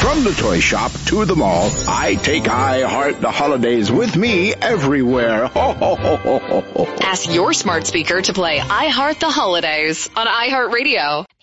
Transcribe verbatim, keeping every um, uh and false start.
From the toy shop to the mall, I take I Heart the Holidays with me everywhere. Ho, ho, ho, ho, ho, ho. Ask your smart speaker to play I Heart the Holidays on iHeartRadio.